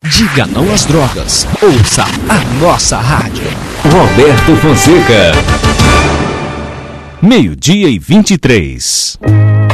Diga não às drogas. Ouça a nossa rádio. Roberto Fonseca. 12:23.